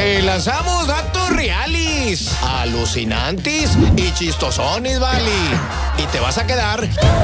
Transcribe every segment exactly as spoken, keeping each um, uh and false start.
Te lanzamos datos reales, alucinantes y chistosones, vale. Y te vas a quedar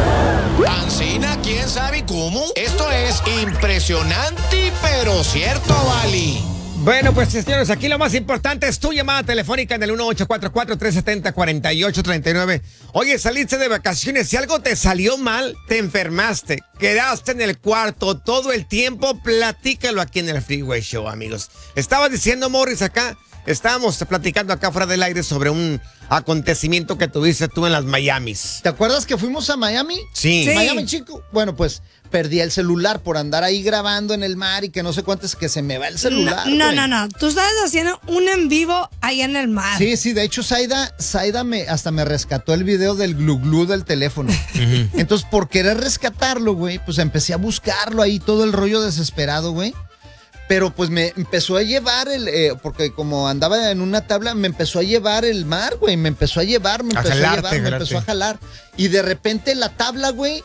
ancina, quién sabe cómo. Esto es impresionante, pero cierto, vale. Bueno, pues señores, aquí lo más importante es tu llamada telefónica en el uno ocho cuatro cuatro, tres siete cero, cuatro ocho tres nueve. Oye, saliste de vacaciones, si algo te salió mal, te enfermaste, quedaste en el cuarto todo el tiempo, platícalo aquí en el Freeway Show, amigos. Estabas diciendo, Morris, acá, estábamos platicando acá fuera del aire sobre un acontecimiento que tuviste tú en las Miamis. ¿Te acuerdas que fuimos a Miami? Sí. Sí. Miami, chico. Bueno, pues perdí el celular por andar ahí grabando en el mar y que no sé cuánto es que se me va el celular. No, güey. no, no, no. Tú estabas haciendo un en vivo ahí en el mar. Sí, sí, de hecho, Zaida, Zaida me, hasta me rescató el video del glu glu del teléfono. Entonces, por querer rescatarlo, güey, pues empecé a buscarlo ahí, todo el rollo desesperado, güey. Pero pues me empezó a llevar el, eh, porque como andaba en una tabla, me empezó a llevar el mar, güey, me empezó a llevar, me A empezó jalarte, a llevar, me jalarte. empezó a jalar. Y de repente la tabla, güey,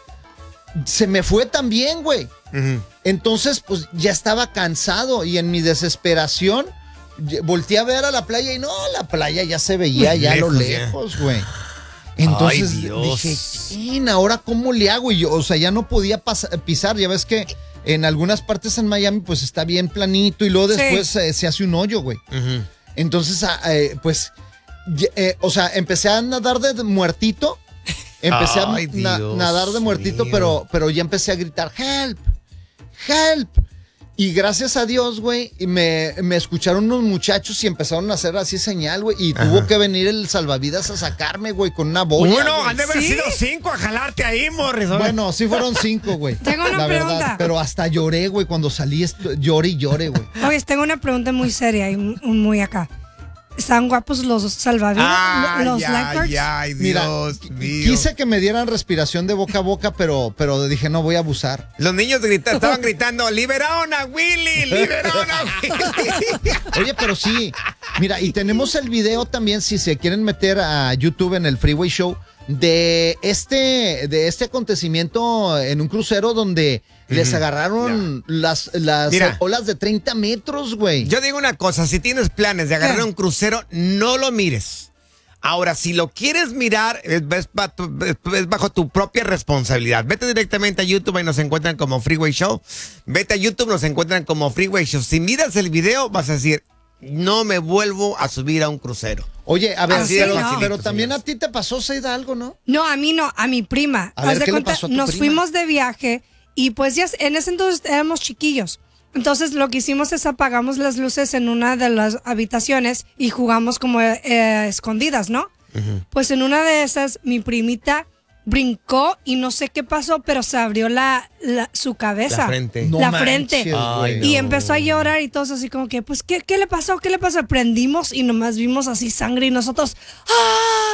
se me fue también, güey. Uh-huh. Entonces, pues ya estaba cansado y en mi desesperación ye- volteé a ver a la playa y no, la playa ya se veía ya a lo Lejos, ya. lejos, güey. Entonces Ay, Dios. dije, "Chin, ¿ahora cómo le hago?" Y yo, o sea, ya no podía pas- pisar, ya ves que en algunas partes en Miami pues está bien planito y luego Sí. después eh, se hace un hoyo, güey. Uh-huh. Entonces, ah, eh, pues, ye- eh, o sea, empecé a nadar de muertito. Empecé Ay, a na- Dios nadar de muertito, mío. pero, pero ya empecé a gritar, help, help. Y gracias a Dios, güey, y me, me escucharon unos muchachos y empezaron a hacer así señal, güey. Y tuvo que venir el salvavidas a sacarme, güey, con una boya. Uno, güey. han de haber ¿Sí? sido cinco a jalarte ahí, Morris. Bueno, sí fueron cinco, güey. Tengo una la pregunta. verdad. Pero hasta lloré, güey, cuando salí, esto- lloré y lloré, güey. Oye, tengo una pregunta muy seria y mu- muy acá. ¿Están guapos los salvavidas? Ay, los ay, lifeguards. ay, Mira, Dios qui- mío. quise que me dieran respiración de boca a boca, pero, pero dije, no voy a abusar. Los niños grita- estaban gritando, liberaron a Willy, liberaron a Willy. Oye, pero sí. Mira, y tenemos el video también, si se quieren meter a YouTube en el Freeway Show, de este, de este acontecimiento en un crucero donde les agarraron las, las Mira. olas de treinta metros, güey. Yo digo una cosa, si tienes planes de agarrar ¿Qué? un crucero, no lo mires. Ahora, si lo quieres mirar, es, es ba- tu- es- es bajo tu propia responsabilidad. Vete directamente a YouTube y nos encuentran como Freeway Show. Vete a YouTube, nos encuentran como Freeway Show. Si miras el video, vas a decir, no me vuelvo a subir a un crucero. Oye, a ver, Así pero, no. pero también señores. a ti te pasó, Seida, algo, ¿no? No, a mí no, a mi prima. A ver, Haz de ¿qué le cuenta, pasó a tu nos prima? fuimos de viaje y pues ya en ese entonces éramos chiquillos. Entonces lo que hicimos es apagamos las luces en una de las habitaciones y jugamos como eh, escondidas, ¿no? Pues en una de esas mi primita brincó y no sé qué pasó, pero se abrió la, la- su cabeza. La frente. No la manches, frente. güey. Ay, Y no. empezó a llorar y todos así como que, pues, ¿qué, qué le pasó? ¿Qué le pasó? Prendimos y nomás vimos así sangre y nosotros, ¡ah!